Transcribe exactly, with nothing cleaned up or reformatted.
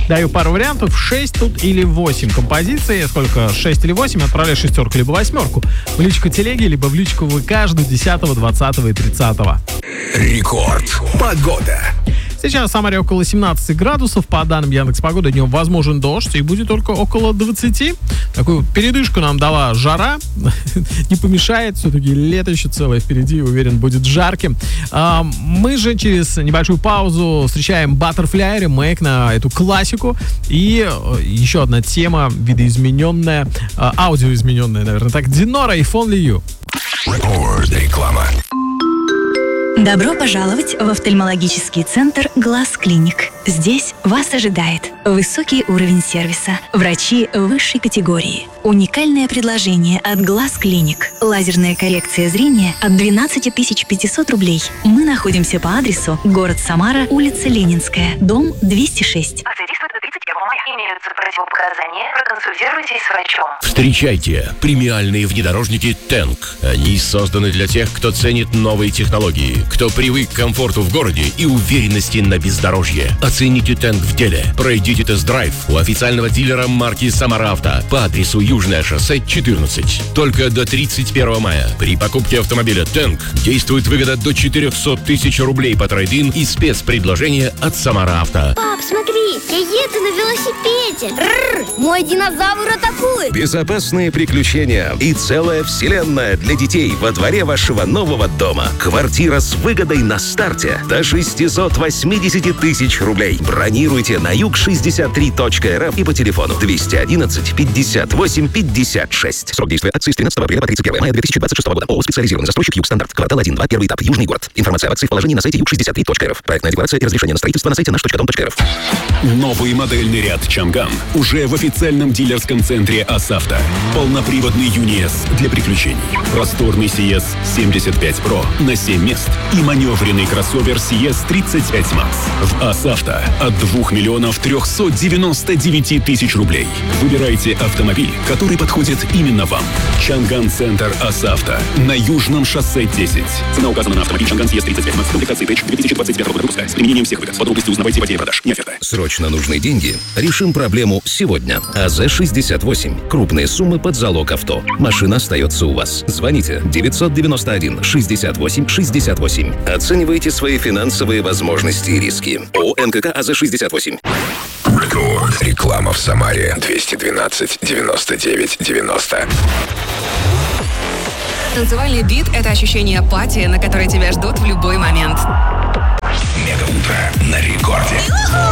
Даю пару вариантов, шесть тут или восемь композиций. Сколько, шесть или восемь, отправляй шестерку либо восьмерку в личку телеги, либо в личку ВК, жду десятого, двадцатого и тридцатого. Рекорд. Погода. Сейчас в Самаре около семнадцати градусов. По данным Яндекс.Погоды, днем возможен дождь и будет только около двадцати. Такую передышку нам дала жара. Не помешает, все-таки лето еще целое впереди, уверен, будет жарким. А, мы же через небольшую паузу встречаем Butterfly, ремейк на эту классику. И еще одна тема, видоизмененная, а, аудиоизмененная, наверное, так, Динора и If Only You. Рекорд. Реклама. Добро пожаловать в офтальмологический центр «Глаз Клиник». Здесь вас ожидает высокий уровень сервиса, врачи высшей категории, уникальное предложение от «Глаз Клиник», лазерная коррекция зрения от двенадцать тысяч пятьсот рублей. Мы находимся по адресу город Самара, улица Ленинская, дом двести шесть. Акция действует до тридцать первого мая. Имеются противопоказания. Проконсультируйтесь с врачом. Встречайте премиальные внедорожники Тэнк. Они созданы для тех, кто ценит новые технологии, кто привык к комфорту в городе и уверенности на бездорожье. Оцените Тэнк в деле. Пройдите тест-драйв у официального дилера марки Самара Авто по адресу Южное шоссе четырнадцать. Только до тридцать первого мая. При покупке автомобиля Тэнк действует выгода до четыреста тысяч рублей по трейд-ин и спецпредложение от Самара Авто. Пап, смотри, я еду на велосипеде. Рррр, мой динозавр атакует. Безопасные приключения и целая вселенная для детей во дворе вашего нового дома. Квартира с выгодой на старте до шестьсот восемьдесят тысяч рублей. Бронируйте на юг шестьдесят три точка эр эф и по телефону двести одиннадцать пятьдесят восемь пятьдесят шесть. Срок действия акции с тринадцатого апреля по тридцать первое мая две тысячи двадцать шестого года. ООО «Специализированный застройщик Юг Стандарт». Квартал один-два, первый этап, Южный город. Информация об акции в положении на сайте юг шестьдесят три точка эр эф. Проектная декларация и разрешение на строительство на сайте наш точка дом точка эр эф. Новый модельный ряд Чанган уже в официальном дилерском центре АСАВТО. Полноприводный Юниэс для приключений. Просторный си эс семьдесят пять про на семь мест. И маневренный кроссовер си эс тридцать пять макс. В АСАВТО от двух миллионов трехсот девяноста девяти тысяч рублей. Выбирайте автомобиль, который подходит именно вам. Чанган Центр АСАВТО на Южном шоссе десять. Цена указана на автомобиль Чанган си эс тридцать пять макс комплектации Тэч две тысячи двадцать пятого года выпуска с применением всех выгод. Подробности узнавайте в отделе продаж. Не оферта. Срочно нужны деньги? Решим проблему сегодня. АЗ шестьдесят восемь. Крупные суммы под залог авто. Машина остается у вас. Звоните девятьсот девяносто один шестьдесят восемь шестьдесят восемь. Оценивайте свои финансовые возможности и риски. ООО НКК АЗ шестьдесят восемь. Рекорд. Реклама в Самаре. двести двенадцать девяносто девять девяносто. Танцевальный бит — это ощущение пати, на которое тебя ждут в любой момент. Мега утро на рекорде.